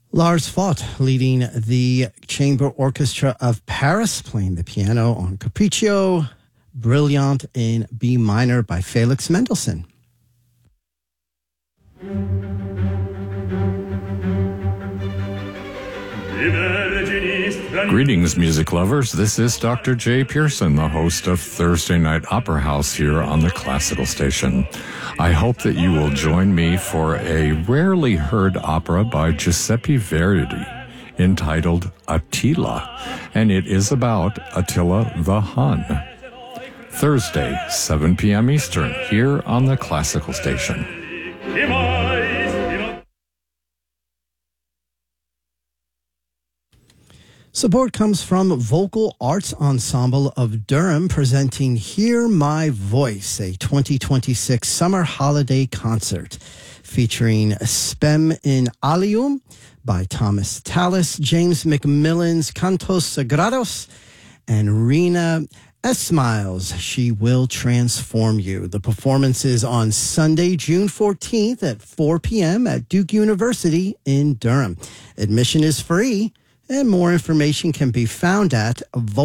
Lars Fott leading the Chamber Orchestra of Paris, playing the piano on Capriccio Brilliant in B minor by Felix Mendelssohn. Greetings, music lovers. This is Dr. Jay Pearson, the host of Thursday Night Opera House here on the Classical Station. I hope that you will join me for a rarely heard opera by Giuseppe Verdi entitled Attila, and it is about Attila the Hun. Thursday, 7 p.m. Eastern, here on the Classical Station. Support comes from Vocal Arts Ensemble of Durham, presenting Hear My Voice, a 2026 summer holiday concert featuring Spem in Alium by Thomas Tallis, James McMillan's Cantos Sagrados, and Rena Esmiles, She Will Transform You. The performance is on Sunday, June 14th at 4 p.m. at Duke University in Durham. Admission is free, and more information can be found at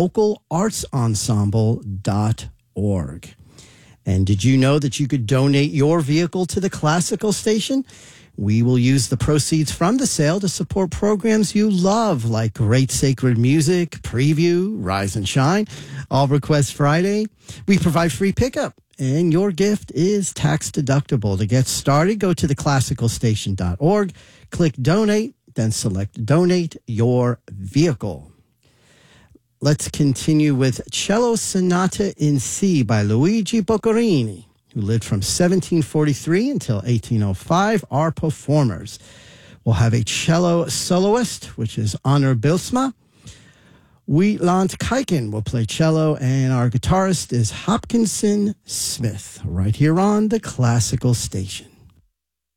vocalartsensemble.org. And did you know that you could donate your vehicle to the Classical Station? We will use the proceeds from the sale to support programs you love, like Great Sacred Music, Preview, Rise and Shine, All Request Friday. We provide free pickup, and your gift is tax deductible. To get started, go to theclassicalstation.org, click Donate, then select Donate Your Vehicle. Let's continue with Cello Sonata in C by Luigi Boccherini, who lived from 1743 until 1805. Our performers will have a cello soloist, which is Honor Bilsma. Wheatland Kiken will play cello, and our guitarist is Hopkinson Smith, right here on the Classical Station.